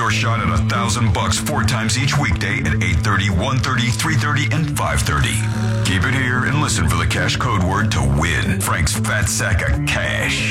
your shot at $1,000 4 times each weekday at 8:30, 1:30, 3:30, and 5:30. Keep it here and listen for the cash code word to win Frank's Fat Sack of Cash.